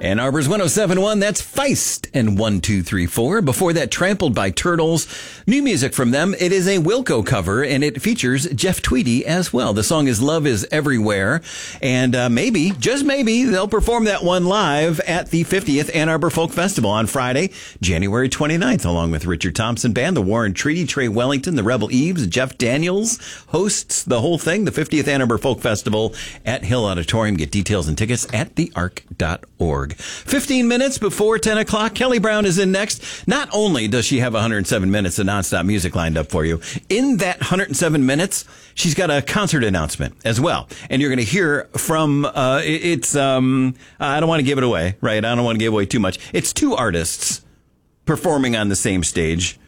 Ann Arbor's 107.1, that's Feist and 1234. Before that, Trampled by Turtles. New music from them. It is a Wilco cover, and it features Jeff Tweedy as well. The song is Love is Everywhere, and maybe, just maybe, they'll perform that one live at the 50th Ann Arbor Folk Festival on Friday, January 29th, along with Richard Thompson Band, the Warren Treaty, Trey Wellington, the Rebel Eves. Jeff Daniels hosts the whole thing, the 50th Ann Arbor Folk Festival at Hill Auditorium. Get details and tickets at thearc.org. 15 minutes before 10 o'clock, Kelly Brown is in next. Not only does she have 107 minutes of nonstop music lined up for you, in that 107 minutes, she's got a concert announcement as well. And you're going to hear from, I don't want to give it away, right? I don't want to give away too much. It's two artists performing on the same stage.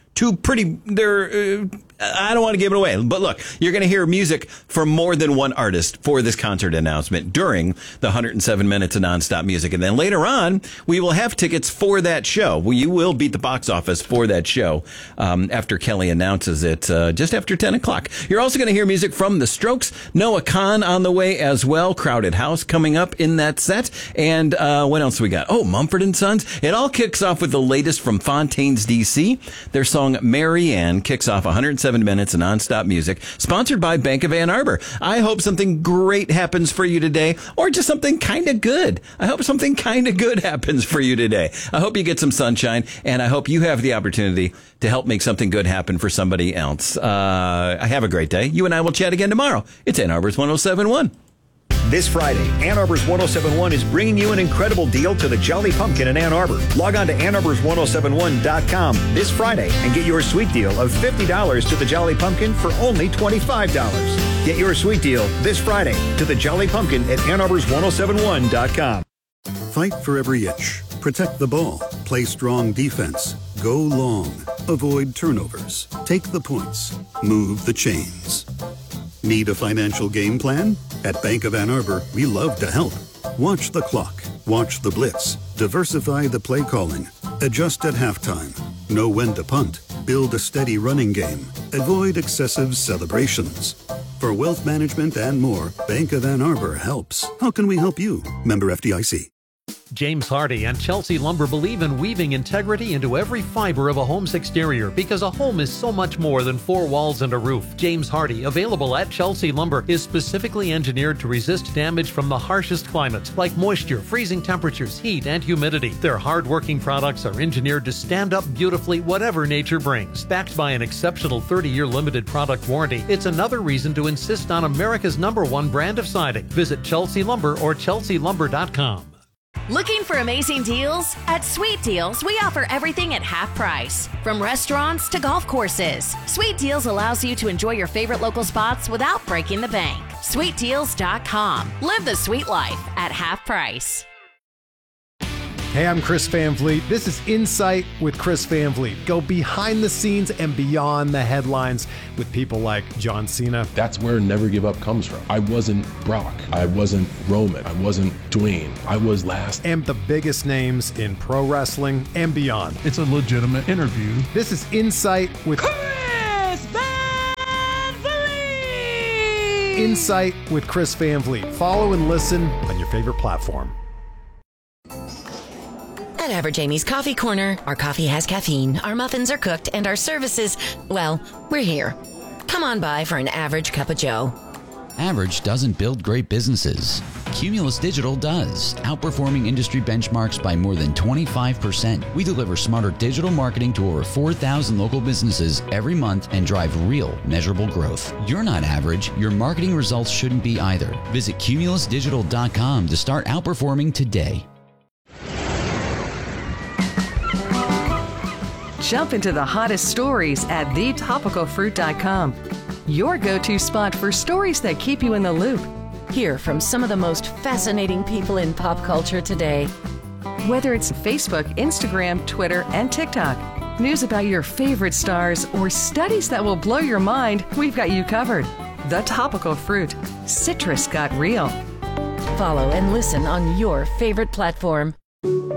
I don't want to give it away, but look, you're going to hear music from more than one artist for this concert announcement during the 107 minutes of nonstop music. And then later on, we will have tickets for that show. You will beat the box office for that show after Kelly announces it just after 10 o'clock. You're also going to hear music from The Strokes, Noah Kahan on the way as well, Crowded House coming up in that set. And what else we got? Oh, Mumford & Sons. It all kicks off with the latest from Fontaines D.C. Their song Mary Ann kicks off 107 minutes of nonstop music, sponsored by Bank of Ann Arbor. I hope something great happens for you today, or just something kind of good. I hope something kind of good happens for you today. I hope you get some sunshine, and I hope you have the opportunity to help make something good happen for somebody else. Have a great day. You and I will chat again tomorrow. It's Ann Arbor's 107.1. This Friday, Ann Arbor's 107.1 is bringing you an incredible deal to the Jolly Pumpkin in Ann Arbor. Log on to annarbors1071.com this Friday and get your sweet deal of $50 to the Jolly Pumpkin for only $25. Get your sweet deal this Friday to the Jolly Pumpkin at annarbors1071.com. Fight for every inch. Protect the ball. Play strong defense. Go long. Avoid turnovers. Take the points. Move the chains. Need a financial game plan? At Bank of Ann Arbor, we love to help. Watch the clock. Watch the blitz. Diversify the play calling. Adjust at halftime. Know when to punt. Build a steady running game. Avoid excessive celebrations. For wealth management and more, Bank of Ann Arbor helps. How can we help you? Member FDIC. James Hardy and Chelsea Lumber believe in weaving integrity into every fiber of a home's exterior, because a home is so much more than four walls and a roof. James Hardy, available at Chelsea Lumber, is specifically engineered to resist damage from the harshest climates like moisture, freezing temperatures, heat, and humidity. Their hard-working products are engineered to stand up beautifully whatever nature brings. Backed by an exceptional 30-year limited product warranty, it's another reason to insist on America's #1 brand of siding. Visit Chelsea Lumber or chelsealumber.com. Looking for amazing deals? At Sweet Deals, we offer everything at half price. From restaurants to golf courses, Sweet Deals allows you to enjoy your favorite local spots without breaking the bank. SweetDeals.com. Live the sweet life at half price. Hey, I'm Chris Van Vliet. This is Insight with Chris Van Vliet. Go behind the scenes and beyond the headlines with people like John Cena. That's where Never Give Up comes from. I wasn't Brock. I wasn't Roman. I wasn't Dwayne. I was last. And the biggest names in pro wrestling and beyond. It's a legitimate interview. This is Insight with Chris Van Vliet. Insight with Chris Van Vliet. Follow and listen on your favorite platform. At Average Amy's Coffee Corner, our coffee has caffeine, our muffins are cooked, and our services, well, we're here. Come on by for an average cup of joe. Average doesn't build great businesses. Cumulus Digital does, outperforming industry benchmarks by more than 25%. We deliver smarter digital marketing to over 4,000 local businesses every month and drive real, measurable growth. You're not average. Your marketing results shouldn't be either. Visit cumulusdigital.com to start outperforming today. Jump into the hottest stories at thetopicalfruit.com. Your go-to spot for stories that keep you in the loop. Hear from some of the most fascinating people in pop culture today. Whether it's Facebook, Instagram, Twitter, and TikTok, news about your favorite stars, or studies that will blow your mind, we've got you covered. The Topical Fruit. Citrus got real. Follow and listen on your favorite platform.